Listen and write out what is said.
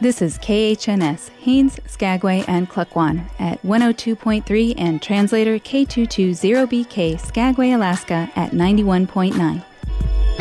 This is KHNS, Haines, Skagway, and Klukwan at 102.3 and translator K220BK, Skagway, Alaska at 91.9.